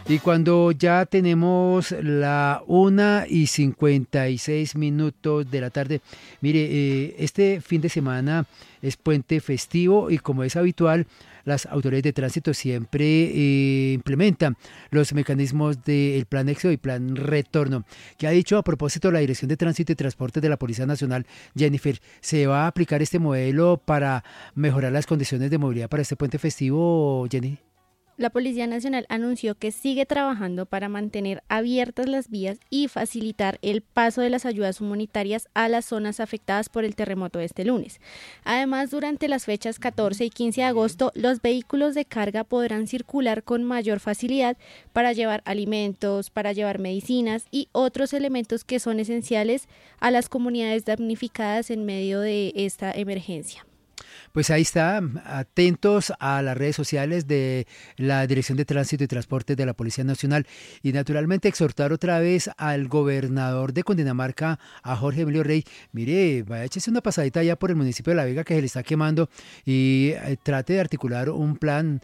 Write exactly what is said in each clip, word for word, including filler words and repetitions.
Y cuando ya tenemos la una y cincuenta y seis minutos de la tarde, mire, eh, este fin de semana es puente festivo y como es habitual, las autoridades de tránsito siempre eh, implementan los mecanismos del plan éxodo y plan retorno. ¿Qué ha dicho a propósito la Dirección de Tránsito y Transportes de la Policía Nacional, Jennifer? ¿Se va a aplicar este modelo para mejorar las condiciones de movilidad para este puente festivo, Jenny? La Policía Nacional anunció que sigue trabajando para mantener abiertas las vías y facilitar el paso de las ayudas humanitarias a las zonas afectadas por el terremoto de este lunes. Además, durante las fechas catorce y quince de agosto, los vehículos de carga podrán circular con mayor facilidad para llevar alimentos, para llevar medicinas y otros elementos que son esenciales a las comunidades damnificadas en medio de esta emergencia. Pues ahí está, atentos a las redes sociales de la Dirección de Tránsito y Transportes de la Policía Nacional y naturalmente exhortar otra vez al gobernador de Cundinamarca, a Jorge Emilio Rey, mire, vaya, échese una pasadita allá por el municipio de La Vega que se le está quemando y eh, trate de articular un plan,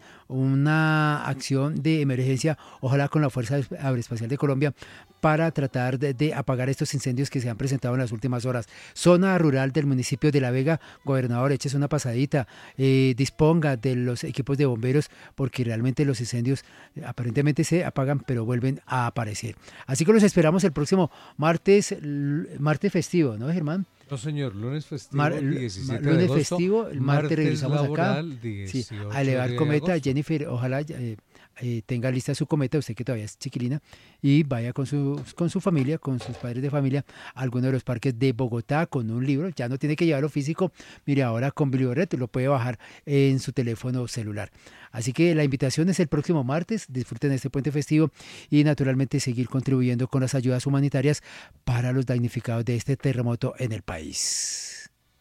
una acción de emergencia, ojalá con la Fuerza Aeroespacial de Colombia, para tratar de, de apagar estos incendios que se han presentado en las últimas horas. Zona rural del municipio de La Vega, gobernador, échese una pasadita, eh, disponga de los equipos de bomberos porque realmente los incendios aparentemente se apagan pero vuelven a aparecer. Así que los esperamos el próximo martes, martes festivo, ¿no, Germán? No, señor, lunes festivo, Mar, diecisiete lunes de agosto, festivo, el martes, martes regresamos laboral, acá sí, a elevar cometa. Agosto. Jennifer, ojalá eh, eh, tenga lista su cometa, usted que todavía es chiquilina, y vaya con su, con su familia, con sus padres de familia, a alguno de los parques de Bogotá con un libro. Ya no tiene que llevarlo físico, mire, ahora con Biblioret lo puede bajar en su teléfono celular. Así que la invitación es el próximo martes, disfruten este puente festivo y naturalmente seguir contribuyendo con las ayudas humanitarias para los damnificados de este terremoto en el país.